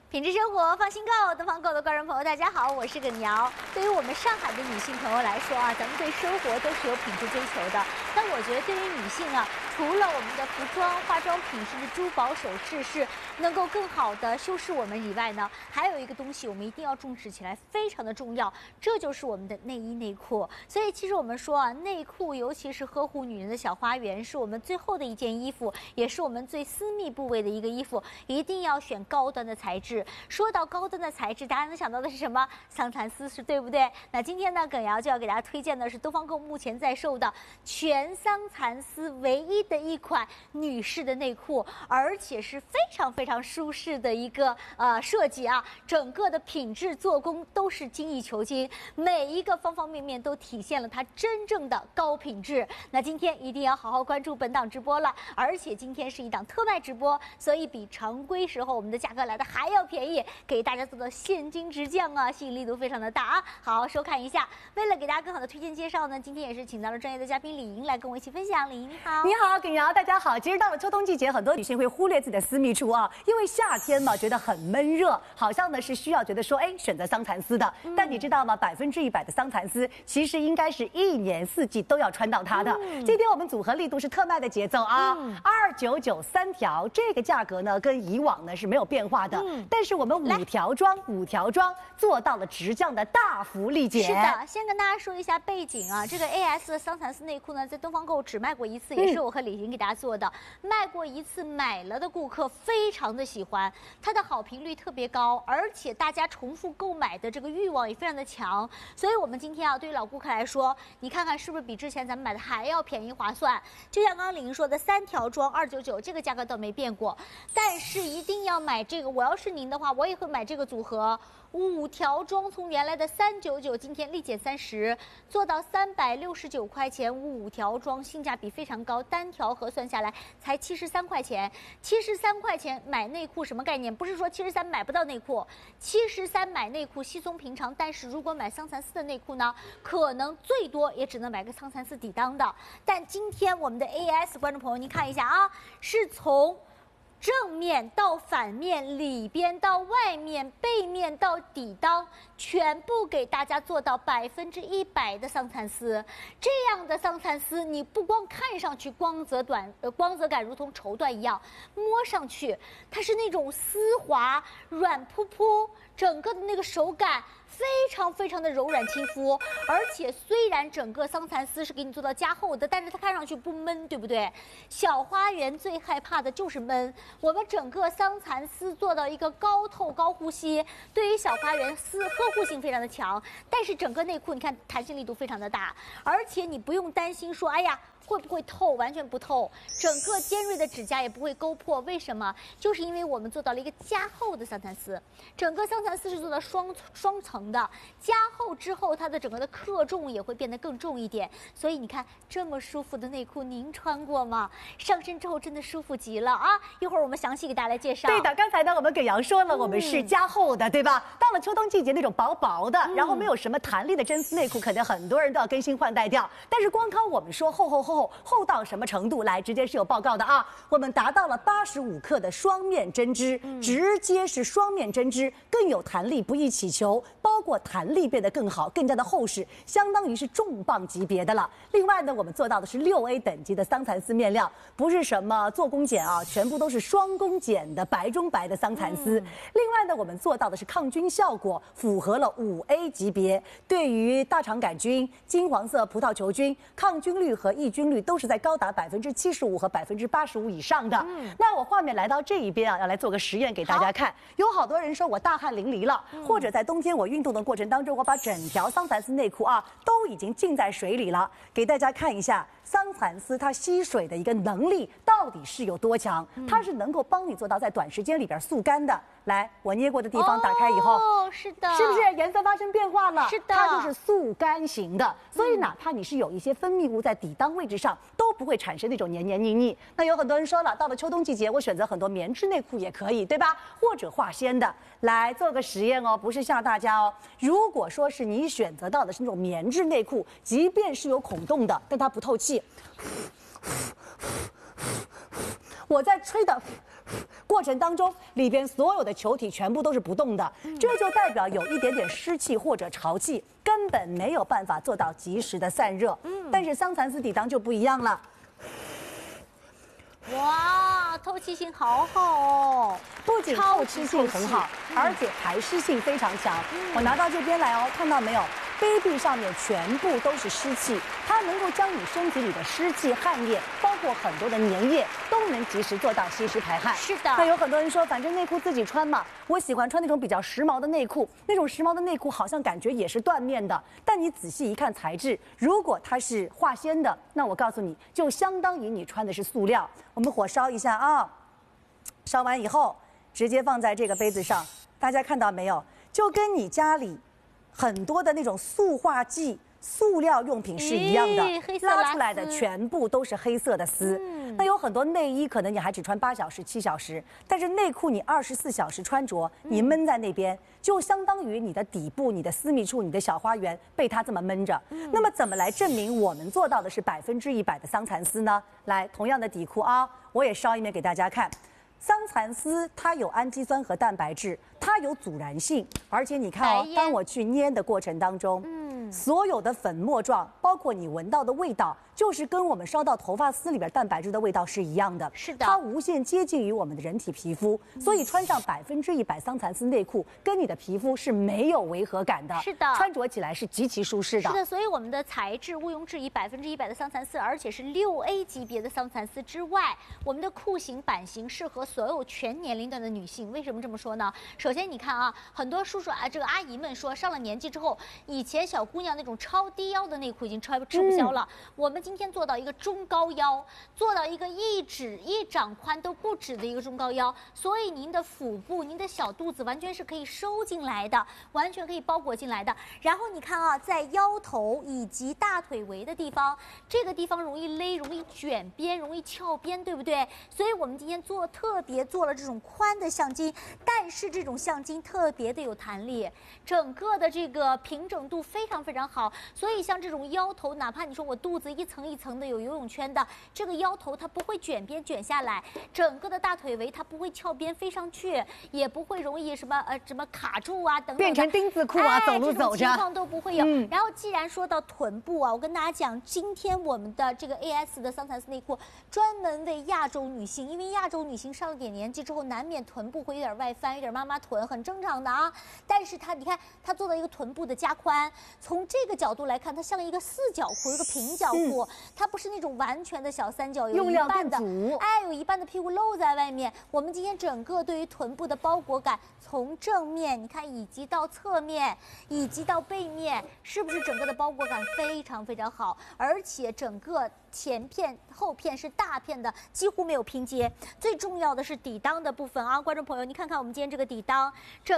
品质生活放心购，东方购的观众朋友，大家好，我是耿瑶。对于我们上海的女性朋友来说啊，咱们对生活都是有品质追求的。但我觉得对于女性啊，除了我们的服装、化妆品甚至珠宝首饰是能够更好的修饰我们以外呢，还有一个东西我们一定要重视起来，非常的重要，这就是我们的内衣内裤。所以其实我们说啊，内裤尤其是呵护女人的小花园，是我们最后的一件衣服，也是我们最私密部位的一个衣服，一定要选高端的材质。说到高端的材质，大家能想到的是什么？桑蚕丝，是对不对？那今天呢，耿瑶就要给大家推荐的是东方购目前在售的全桑蚕丝唯一的一款女士的内裤，而且是非常非常舒适的一个设计啊，整个的品质做工都是精益求精，每一个方方面面都体现了它真正的高品质。那今天一定要好好关注本档直播了，而且今天是一档特卖直播，所以比常规时候我们的价格来的还要便宜，给大家做到现金直降啊，吸引力度非常的大啊！好好收看一下。为了给大家更好的推荐介绍呢，今天也是请到了专业的嘉宾李莹来跟我一起分享。李莹你好。 你好，耿瑶，大家好。其实到了秋冬季节，很多女性会忽略自己的私密处啊，因为夏天嘛，觉得很闷热，好像呢是需要觉得说，选择桑蚕丝的。但你知道吗？100%的桑蚕丝其实应该是1年4季都要穿到它的。今天我们组合力度是特卖的节奏啊，2993条，这个价格呢跟以往呢是没有变化的。但是我们5条装做到了直降的大幅力减。 是的，先跟大家说一下背景啊，这个 AS 的桑蚕丝内裤呢，在东方购只卖过一次，也是我和李莹给大家做的。卖过一次买了的顾客非常的喜欢，它的好评率特别高，而且大家重复购买的这个欲望也非常的强。所以我们今天啊，对于老顾客来说，你看看是不是比之前咱们买的还要便宜划算？就像刚刚李莹说的，3条装299，这个价格倒没变过，但是一定要买这个。我要是您的话，我也会买这个组合。5条装从原来的399，今天立减30，做到369块钱，5条装性价比非常高，单条核算下来才73块钱。73块钱买内裤什么概念？不是说73买不到内裤，73买内裤稀松平常。但是如果买桑蚕丝的内裤呢，可能最多也只能买个桑蚕丝底裆的。但今天我们的 AS 观众朋友，您看一下啊，是从正面到反面，里边到外面，背面到底裆，全部给大家做到100%的桑蚕丝。这样的桑蚕丝，你不光看上去光泽感如同绸缎一样，摸上去它是那种丝滑、软扑扑，整个的那个手感非常非常的柔软亲肤。而且虽然整个桑蚕丝是给你做到加厚的，但是它看上去不闷，对不对？小花园最害怕的就是闷。我们整个桑蚕丝做到一个高透高呼吸，对于小花园呵护性非常的强。但是整个内裤你看弹性力度非常的大，而且你不用担心说，哎呀会不会透，完全不透，整个尖锐的指甲也不会勾破。为什么？就是因为我们做到了一个加厚的桑蚕丝，整个桑蚕丝是做到双层的，加厚之后它的整个的克重也会变得更重一点。所以你看这么舒服的内裤，您穿过吗？上身之后真的舒服极了啊！一会儿我们详细给大家来介绍。 对的，刚才呢我们耿瑶说了，我们是加厚的，对吧？到了秋冬季节那种薄薄的，然后没有什么弹力的真丝内裤，可能很多人都要更新换代掉。但是光靠我们说厚到什么程度？来，直接是有报告的啊！我们达到了85克的双面针织，直接是双面针织，更有弹力，不易起球，包括弹力变得更好，更加的厚实，相当于是重磅级别的了。另外呢，我们做到的是6A 等级的桑蚕丝面料，不是什么做工剪啊，全部都是双工剪的白中白的桑蚕丝。另外呢，我们做到的是抗菌效果，符合了5A 级别，对于大肠杆菌、金黄色葡萄球菌，抗菌率和抑菌率都是在高达75%和85%以上的。那我画面来到这一边啊，要来做个实验给大家看。有好多人说我大汗淋漓了，或者在冬天我运动的过程当中，我把整条桑蚕丝内裤啊都已经浸在水里了，给大家看一下桑蚕丝它吸水的一个能力到底是有多强，它是能够帮你做到在短时间里边速干的。来，我捏过的地方打开以后， 是的， 是不是颜色发生变化了？ 是的， 它就是速干型的，所以哪怕你是有一些分泌物在底裆位置上，都不会产生那种黏黏腻腻。那有很多人说了，到了秋冬季节，我选择很多棉质内裤也可以，对吧？或者化纤的。来做个实验哦，不是吓大家哦。如果说是你选择到的是那种棉质内裤，即便是有孔洞的，但它不透气，我在吹的过程当中里边所有的球体全部都是不动的，这就代表有一点点湿气或者潮气，根本没有办法做到及时的散热。但是桑蚕丝底裆就不一样了。 哇，透气性好好哦， 不仅透气性很好，而且排湿性非常强。我拿到这边来哦，看到没有？杯壁上面全部都是湿气，它能够将你身体里的湿气、汗液，包括很多的粘液，都能及时做到吸湿排汗。 是的。 那有很多人说，反正内裤自己穿嘛，我喜欢穿那种比较时髦的内裤，那种时髦的内裤好像感觉也是缎面的，但你仔细一看材质，如果它是化纤的，那我告诉你，就相当于你穿的是塑料。我们火烧一下啊，烧完以后直接放在这个杯子上，大家看到没有？就跟你家里很多的那种塑化剂、塑料用品是一样的，拉出来的全部都是黑色的丝。那有很多内衣可能你还只穿8小时、7小时，但是内裤你24小时穿着，你闷在那边，就相当于你的底部、你的私密处、你的小花园被它这么闷着。那么怎么来证明我们做到的是100%的桑蚕丝呢？来，同样的底裤啊，我也烧一面给大家看。桑蚕丝它有氨基酸和蛋白质，它有阻燃性，而且你看哦，当我去捏的过程当中，所有的粉末状，包括你闻到的味道，就是跟我们烧到头发丝里边蛋白质的味道是一样的。 是的， 它无限接近于我们的人体皮肤，所以穿上100%桑蚕丝内裤，跟你的皮肤是没有违和感的。 是的， 穿着起来是极其舒适的。 是的，所以我们的材质毋庸置疑100%的桑蚕丝，而且是6A 级别的桑蚕丝之外，我们的裤型、版型适合所有全年龄段的女性。为什么这么说呢？首先你看啊，很多叔叔啊，这个阿姨们说上了年纪之后，以前小姑娘那种超低腰的内裤已经吃不消了。我们今天做到一个中高腰，做到一个一掌宽都不止的一个中高腰，所以您的腹部、您的小肚子完全是可以收进来的，完全可以包裹进来的。然后你看啊，在腰头以及大腿围的地方，这个地方容易勒、容易卷边、容易翘边，对不对？所以我们今天特别做了这种宽的橡筋，但是这种橡筋特别的有弹力，整个的这个平整度非常非常好。所以像这种腰头，哪怕你说我肚子一层一层的有游泳圈的，这个腰头它不会卷边卷下来，整个的大腿围它不会翘边飞上去，也不会容易什么卡住啊等等， 变成丁字裤啊，走路走着， 这种情况都不会有。然后既然说到臀部啊，我跟大家讲，今天我们的这个 AS 的桑蚕丝内裤专门为亚洲女性，因为亚洲女性上了点年纪之后，难免臀部会有点外翻，有点妈妈臀，很正常的啊。但是你看它做到一个臀部的加宽，从这个角度来看，它像一个4角裤，一个平角裤，它不是那种完全的小三角，有一半的有一半的屁股露在外面。我们今天整个对于臀部的包裹感，从正面你看，以及到侧面，以及到背面，是不是整个的包裹感非常非常好？而且整个前片、后片是大片的，几乎没有拼接。最重要的是底裆的部分啊，观众朋友，你看看我们今天这个底裆，